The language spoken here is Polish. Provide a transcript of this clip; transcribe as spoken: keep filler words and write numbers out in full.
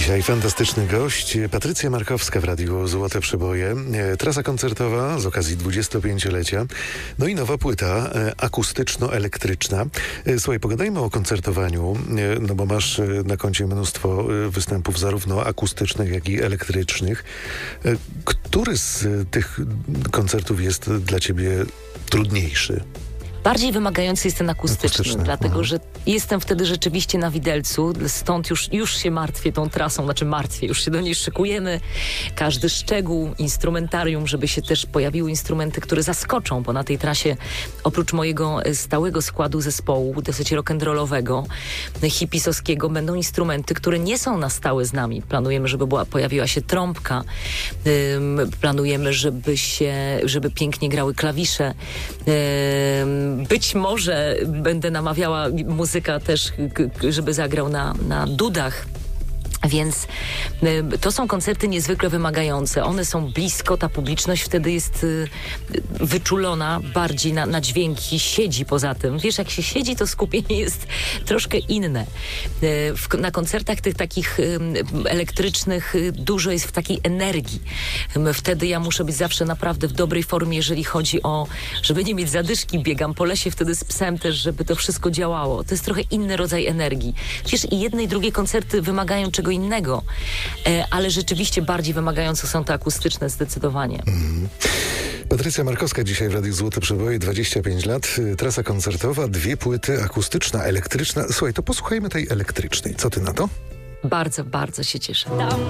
Dzisiaj fantastyczny gość, Patrycja Markowska w Radiu Złote Przeboje. Trasa koncertowa z okazji dwudziestopięciolecia. No i nowa płyta akustyczno-elektryczna. Słuchaj, pogadajmy o koncertowaniu, no bo masz na koncie mnóstwo występów zarówno akustycznych, jak i elektrycznych. Który z tych koncertów jest dla ciebie trudniejszy? Bardziej wymagający jest ten akustyczny, akustyczny. dlatego Aha. że jestem wtedy rzeczywiście na widelcu, stąd już, już się martwię tą trasą, znaczy martwię, już się do niej szykujemy. Każdy szczegół, instrumentarium, żeby się też pojawiły instrumenty, które zaskoczą, bo na tej trasie oprócz mojego stałego składu zespołu, dosyć rock'n'rollowego, hipisowskiego, będą instrumenty, które nie są na stałe z nami. Planujemy, żeby była, pojawiła się trąbka, ym, planujemy, żeby się, żeby pięknie grały klawisze, ym, być może będę namawiała muzyka też, żeby zagrał na, na dudach. Więc y, to są koncerty niezwykle wymagające. One są blisko, ta publiczność wtedy jest y, wyczulona bardziej na, na dźwięki, siedzi poza tym. Wiesz, jak się siedzi, to skupienie jest troszkę inne. Y, w, na koncertach tych takich y, elektrycznych y, dużo jest w takiej energii. Y, wtedy ja muszę być zawsze naprawdę w dobrej formie, jeżeli chodzi o, żeby nie mieć zadyszki, biegam po lesie wtedy z psem też, żeby to wszystko działało. To jest trochę inny rodzaj energii. Wiesz, i jedne i drugie koncerty wymagają czego innego, ale rzeczywiście bardziej wymagające są te akustyczne zdecydowanie. Mm. Patrycja Markowska dzisiaj w Radiu Złote Przeboje, dwadzieścia pięć lat, trasa koncertowa, dwie płyty, akustyczna, elektryczna. Słuchaj, to posłuchajmy tej elektrycznej. Co ty na to? Bardzo, bardzo się cieszę.